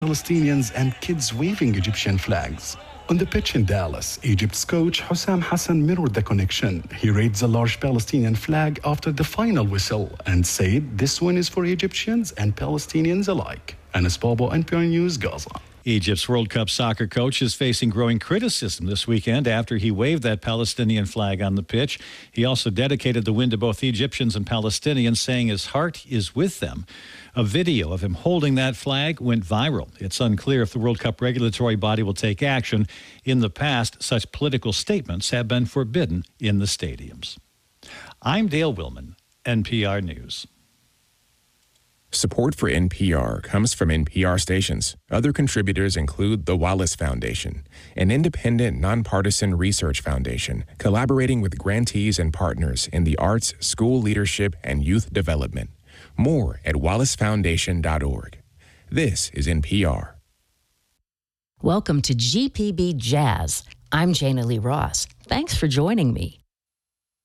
Palestinians and kids waving Egyptian flags. On the pitch in Dallas, Egypt's coach Hussam Hassan mirrored the connection. He raised a large Palestinian flag after the final whistle and said this one is for Egyptians and Palestinians alike. Anas Babo, NPR News, Gaza. Egypt's World Cup soccer coach is facing growing criticism this weekend after he waved that Palestinian flag on the pitch. He also dedicated the win to both Egyptians and Palestinians, saying his heart is with them. A video of him holding that flag went viral. It's unclear if the World Cup regulatory body will take action. In the past, such political statements have been forbidden in the stadiums. I'm Dale Willman, NPR News. Support for NPR comes from NPR stations. Other contributors include the Wallace Foundation, an independent, nonpartisan research foundation collaborating with grantees and partners in the arts, school leadership, and youth development. More at wallacefoundation.org. This is NPR. Welcome to GPB Jazz. I'm Jana Lee Ross. Thanks for joining me.